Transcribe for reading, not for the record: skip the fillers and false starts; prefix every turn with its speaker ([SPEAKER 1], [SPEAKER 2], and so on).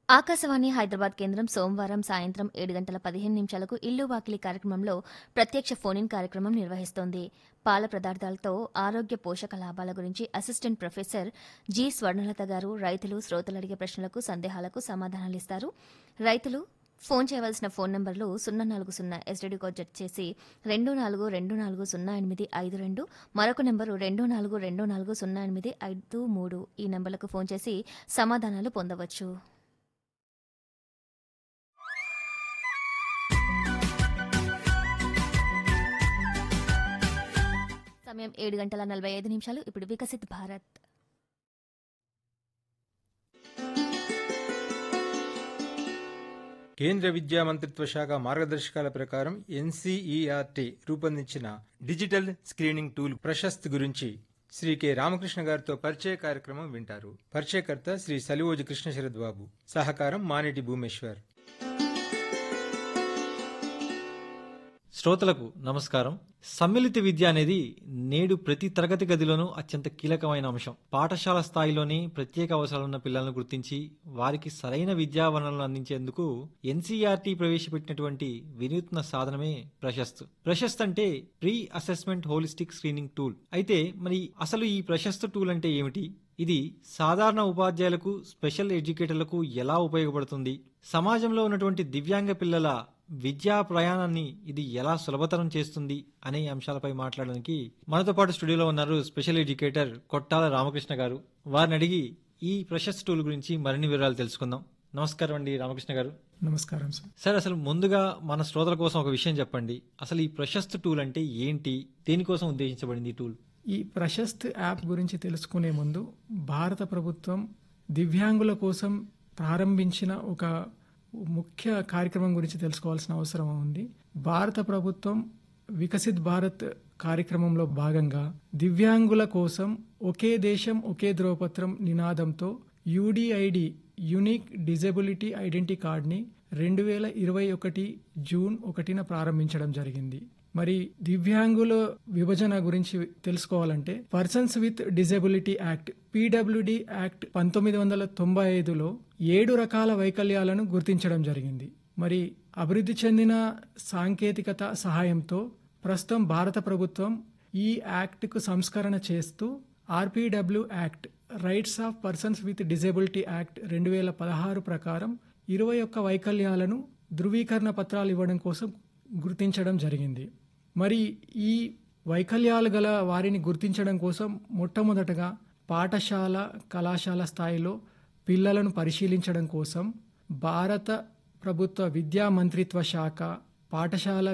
[SPEAKER 1] ఆకాశవాణి హైదరాబాద్ కేంద్రం సోమవారం సాయంత్రం 7:15 ఇల్లు వాకిలి కార్యక్రమంలో ప్రత్యక్ష ఫోన్-ఇన్ కార్యక్రమం నిర్వహిస్తోంది. పాల పదార్థాలతో ఆరోగ్య పోషక లాభాల గురించి అసిస్టెంట్ ప్రొఫెసర్ జి. స్వర్ణలత గారు రైతులు, శ్రోతలు అడిగే ప్రశ్నలకు, సందేహాలకు సమాధానాలిస్తారు. రైతులు ఫోన్ చేయవలసిన ఫోన్ నంబర్లు 040 ఎస్టీడీ కోడ్ జత చేసి 24240852, మరొక నంబరు 24240853. ఈ నంబర్లకు ఫోన్ చేసి సమాధానాలు పొందవచ్చు. సమయం 7:45. ఇప్పుడు వికసిత్ భారత్.
[SPEAKER 2] కేంద్ర విద్యా మంత్రిత్వ శాఖ మార్గదర్శకాల ప్రకారం ఎన్సీఈఆర్టీ రూపొందించిన డిజిటల్ స్క్రీనింగ్ టూల్ ప్రశస్త్ గురించి శ్రీ కె. రామకృష్ణ గారితో పరిచయ కార్యక్రమం వింటారు. పరిచయకర్త శ్రీ సలివోజు కృష్ణ శరద్ బాబు. సహకారం మానేటి భూమేశ్వర్.
[SPEAKER 3] శ్రోతలకు నమస్కారం. సమ్మిళిత విద్య అనేది నేడు ప్రతి తరగతి గదిలోనూ అత్యంత కీలకమైన అంశం. పాఠశాల స్థాయిలోనే ప్రత్యేక అవసరాలున్న పిల్లలను గుర్తించి వారికి సరైన విద్యా వనరులను అందించేందుకు ఎన్సీఆర్టీ ప్రవేశపెట్టినటువంటి వినూత్న సాధనమే ప్రశస్త్. ప్రశస్త్ అంటే pre assessment holistic screening tool. అయితే మరి అసలు ఈ ప్రశస్త్ టూల్ అంటే ఏమిటి? ఇది సాధారణ ఉపాధ్యాయులకు, స్పెషల్ ఎడ్యుకేటర్లకు ఎలా ఉపయోగపడుతుంది? సమాజంలో ఉన్నటువంటి దివ్యాంగ పిల్లల విద్యా ప్రయాణాన్ని ఇది ఎలా సులభతరం చేస్తుంది అనే అంశాలపై మాట్లాడడానికి మనతో పాటు స్టూడియోలో ఉన్నారు స్పెషల్ ఎడ్యుకేటర్ కొట్టాల రామకృష్ణ గారు. వారిని అడిగి ఈ ప్రశస్త్ టూల్ గురించి మరిన్ని వివరాలు తెలుసుకుందాం. నమస్కారం అండి రామకృష్ణ గారు.
[SPEAKER 4] నమస్కారం సార్.
[SPEAKER 3] సార్, అసలు ముందుగా మన శ్రోతల కోసం ఒక విషయం చెప్పండి. అసలు ఈ ప్రశస్త్ టూల్ అంటే ఏంటి? దేనికోసం ఉద్దేశించబడింది ఈ టూల్?
[SPEAKER 4] ఈ ప్రశస్త్ యాప్ గురించి తెలుసుకునే ముందు భారత ప్రభుత్వం దివ్యాంగుల కోసం ప్రారంభించిన ఒక ముఖ్య కార్యక్రమం గురించి తెలుసుకోవాల్సిన అవసరం ఉంది. భారత ప్రభుత్వం వికసిత్ భారత్ కార్యక్రమంలో భాగంగా దివ్యాంగుల కోసం ఒకే దేశం ఒకే ధ్రువపత్రం నినాదంతో యూడిఐడి యూనిక్ డిజబిలిటీ ఐడెంటిటీ కార్డ్ని 2021 జూన్ 1న ప్రారంభించడం జరిగింది. మరి దివ్యాంగుల విభజన గురించి తెలుసుకోవాలంటే persons with disability act PWD act 1995లో 7 రకాల వైకల్యాలను గుర్తించడం జరిగింది. మరి అభివృద్ధి చెందిన సాంకేతికత సహాయంతో ప్రస్తుతం భారత ప్రభుత్వం ఈ యాక్ట్కు సంస్కరణ చేస్తూ RPW act rights of persons with disability act 2016 ప్రకారం 21 వైకల్యాలను ధృవీకరణ పత్రాలు ఇవ్వడం కోసం గుర్తించడం జరిగింది. మరి ఈ వైకల్యాలు గల వారిని గుర్తించడం కోసం మొట్టమొదటగా పాఠశాల, కళాశాల స్థాయిలో పిల్లలను పరిశీలించడం కోసం భారత ప్రభుత్వ విద్యా మంత్రిత్వ శాఖ పాఠశాల